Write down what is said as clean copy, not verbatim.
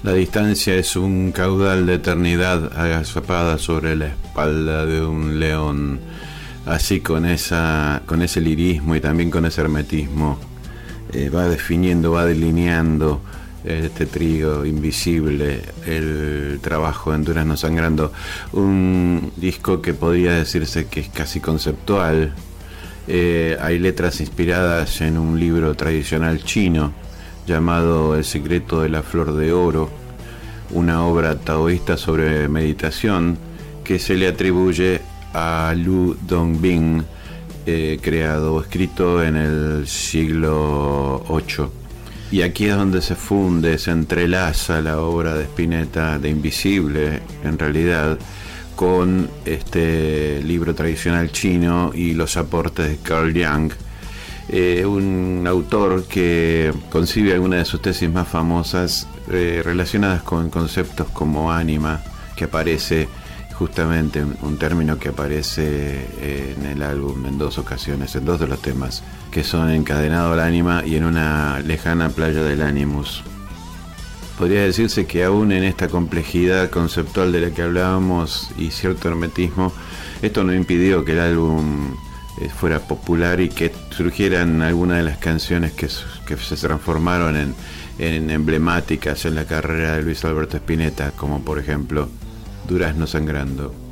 La distancia es un caudal de eternidad agazapada sobre la espalda de un león. Así con ese lirismo y también con ese hermetismo va definiendo, va delineando este trío invisible, el trabajo en Durazno Sangrando, un disco que podría decirse que es casi conceptual. Hay letras inspiradas en un libro tradicional chino llamado El secreto de la flor de oro, una obra taoísta sobre meditación que se le atribuye a Lu Dongbing, creado o escrito en el siglo VIII. Y aquí es donde se funde, se entrelaza la obra de Spinetta, de Invisible, en realidad, con este libro tradicional chino y los aportes de Carl Jung, un autor que concibe algunas de sus tesis más famosas relacionadas con conceptos como ánima, que aparece justamente, un término que aparece en el álbum en dos ocasiones, en dos de los temas, que son Encadenado al ánima y En una lejana playa del Animus. Podría decirse que aún en esta complejidad conceptual de la que hablábamos y cierto hermetismo, esto no impidió que el álbum fuera popular y que surgieran algunas de las canciones que se transformaron en emblemáticas en la carrera de Luis Alberto Spinetta, como por ejemplo Durazno Sangrando.